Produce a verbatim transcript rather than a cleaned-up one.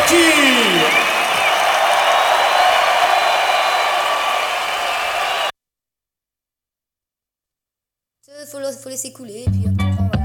parti. Faut, le- faut laisser couler, et puis un petit peu.